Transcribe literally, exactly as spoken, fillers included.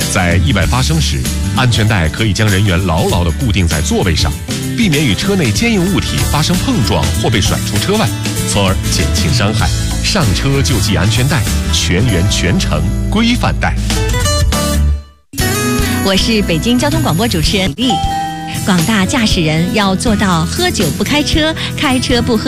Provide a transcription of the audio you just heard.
在意外发生时，安全带可以将人员牢牢地固定在座位上，避免与车内坚硬物体发生碰撞或被甩出车外，从而减轻伤害。上车就系安全带，全员全程规范带。 我是北京交通广播主持人李丽。广大驾驶人要做到喝酒不开车，开车不喝